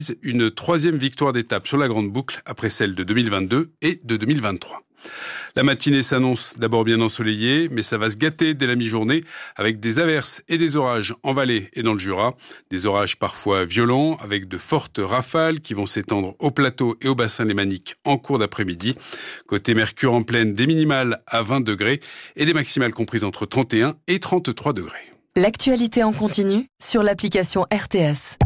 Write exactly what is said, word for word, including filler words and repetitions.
Une troisième victoire d'étape sur la Grande Boucle après celle de deux mille vingt-deux et de deux mille vingt-trois. La matinée s'annonce d'abord bien ensoleillée, mais ça va se gâter dès la mi-journée avec des averses et des orages en Valais et dans le Jura. Des orages parfois violents avec de fortes rafales qui vont s'étendre au plateau et au bassin lémanique en cours d'après-midi. Côté Mercure en pleine, des minimales à vingt degrés et des maximales comprises entre trente et un et trente-trois degrés. L'actualité en continu sur l'application R T S.